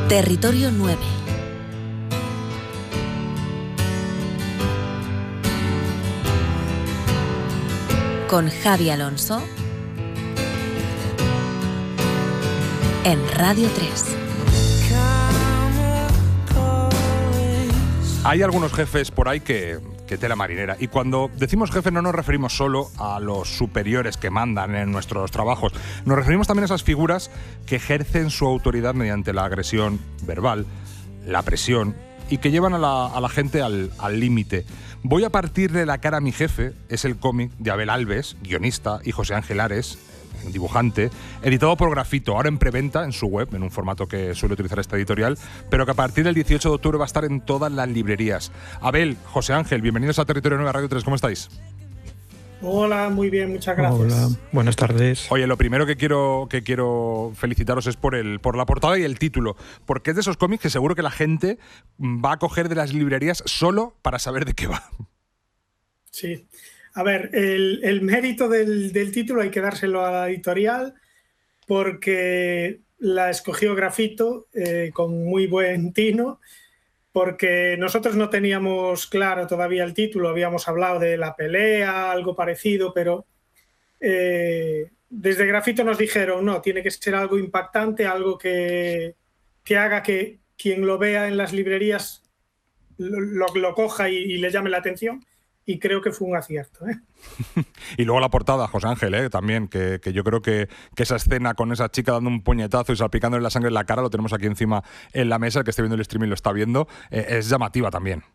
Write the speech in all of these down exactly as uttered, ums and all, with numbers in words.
Territorio nueve. Con Javi Alonso en Radio tres. Hay algunos jefes por ahí que, que tela marinera. Y cuando decimos jefe no nos referimos solo a los superiores que mandan en nuestros trabajos. Nos referimos también a esas figuras que ejercen su autoridad mediante la agresión verbal, la presión y que llevan a la, a la gente al límite. Voy a partirle la cara a mi jefe es el cómic de Abel Alves, guionista, y José Ángel Ares, dibujante, editado por Grafito, ahora en preventa en su web, en un formato que suele utilizar esta editorial, pero que a partir del dieciocho de octubre va a estar en todas las librerías. Abel, José Ángel, bienvenidos a Territorio nueve Radio tres, ¿cómo estáis? Hola, muy bien, muchas gracias. Hola, buenas tardes. Oye, lo primero que quiero, que quiero felicitaros es por, el, por la portada y el título, porque es de esos cómics que seguro que la gente va a coger de las librerías solo para saber de qué va. Sí. A ver, el, el mérito del, del título hay que dárselo a la editorial porque la escogió Grafito eh, con muy buen tino, porque nosotros no teníamos claro todavía el título, habíamos hablado de la pelea, algo parecido, pero eh, desde Grafito nos dijeron, no, tiene que ser algo impactante, algo que, que haga que quien lo vea en las librerías lo, lo, lo coja y, y le llame la atención. Y creo que fue un acierto, ¿eh? Y luego la portada, José Ángel, ¿eh? También, que, que yo creo que, que esa escena con esa chica dando un puñetazo y salpicándole la sangre en la cara, lo tenemos aquí encima en la mesa, el que esté viendo el streaming lo está viendo, eh, es llamativa también.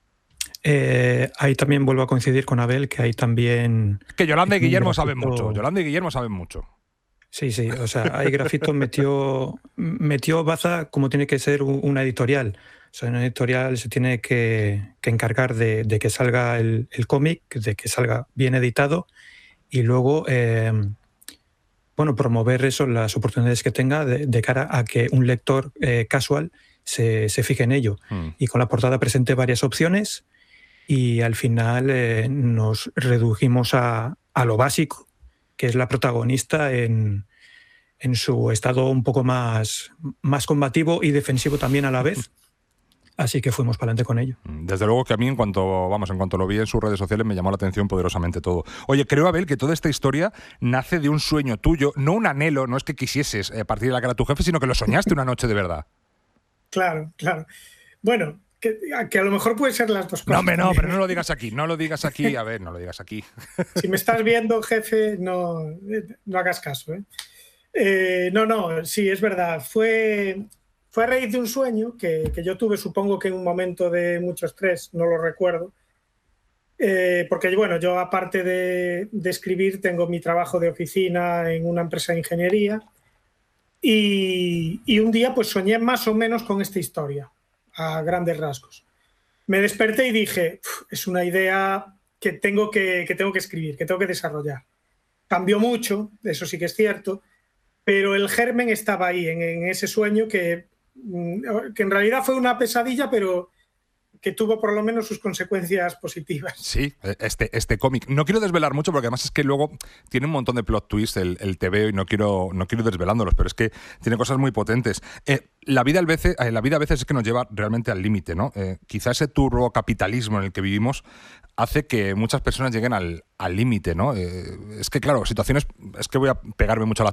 Eh, ahí también vuelvo a coincidir con Abel, que hay también... Que Yolanda y Guillermo grafito... saben mucho, Yolanda y Guillermo saben mucho. Sí, sí, o sea, ahí Grafito metió, metió baza como tiene que ser una editorial. O sea, una editorial se tiene que, que encargar de, de que salga el, el cómic, de que salga bien editado y luego, eh, bueno, promover eso, las oportunidades que tenga de, de cara a que un lector eh, casual se, se fije en ello. Mm. Y con la portada presenté varias opciones y al final eh, nos redujimos a, a lo básico, que es la protagonista en, en su estado un poco más, más combativo y defensivo también a la vez. Así que fuimos para adelante con ello. Desde luego que a mí, en cuanto vamos, en cuanto lo vi en sus redes sociales, me llamó la atención poderosamente todo. Oye, creo, Abel, que toda esta historia nace de un sueño tuyo, no un anhelo, no es que quisieses eh, partir de la cara a tu jefe, sino que lo soñaste una noche de verdad. Claro, claro. Bueno, que, que a lo mejor puede ser las dos cosas. No, hombre, no, pero no lo digas aquí, no lo digas aquí, a ver, no lo digas aquí. Si me estás viendo, jefe, no, no hagas caso, ¿eh? Eh, no, no, sí, es verdad. Fue... Fue a raíz de un sueño que, que yo tuve, supongo que en un momento de mucho estrés, no lo recuerdo, eh, porque bueno, yo aparte de, de escribir tengo mi trabajo de oficina en una empresa de ingeniería y, y un día pues soñé más o menos con esta historia, a grandes rasgos. Me desperté y dije, es una idea que tengo que, que tengo que escribir, que tengo que desarrollar. Cambió mucho, eso sí que es cierto, pero el germen estaba ahí, en, en ese sueño que... que en realidad fue una pesadilla, pero que tuvo por lo menos sus consecuencias positivas. Sí, este, este cómic. No quiero desvelar mucho porque además es que luego tiene un montón de plot twists el, el T V O y no quiero, no quiero ir desvelándolos, pero es que tiene cosas muy potentes. Eh, la, vida, al veces, eh, la vida a veces es que nos lleva realmente al límite, ¿no? Eh, quizá ese turbocapitalismo en el que vivimos hace que muchas personas lleguen al límite, ¿no? Eh, es que, claro, situaciones... Es que voy a pegarme mucho a la